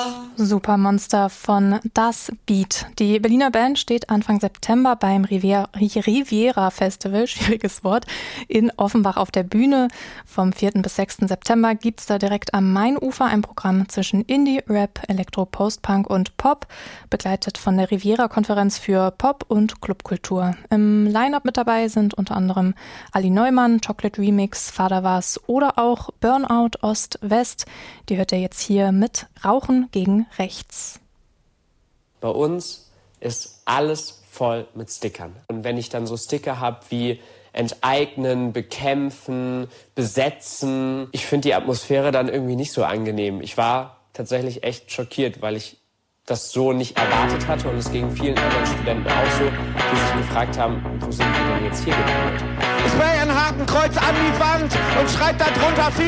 Supermonster von Das Beat. Die Berliner Band steht Anfang September beim Riviera Festival, schwieriges Wort, in Offenbach auf der Bühne. Vom 4. bis 6. September gibt's da direkt am Mainufer ein Programm zwischen Indie, Rap, Elektro, Post-Punk und Pop, begleitet von der Riviera-Konferenz für Pop- und Clubkultur. Im Line-Up mit dabei sind unter anderem Ali Neumann, Chocolate Remix, Vater Was oder auch Burnout Ost-West. Die hört ihr jetzt hier mit Rauchen gegen Rechts. Bei uns ist alles voll mit Stickern. Und wenn ich dann so Sticker habe wie enteignen, bekämpfen, besetzen, ich finde die Atmosphäre dann irgendwie nicht so angenehm. Ich war tatsächlich echt schockiert, weil ich das so nicht erwartet hatte und es ging vielen anderen Studenten auch so, die sich gefragt haben, wo sind wir denn jetzt hier gelandet? Spray ein Hakenkreuz an die Wand und schreibt darunter viel